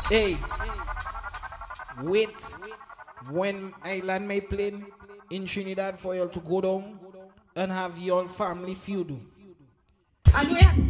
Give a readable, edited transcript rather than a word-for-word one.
Hey, wait. When I land my plane in Trinidad for you to go down and have your family feud. And we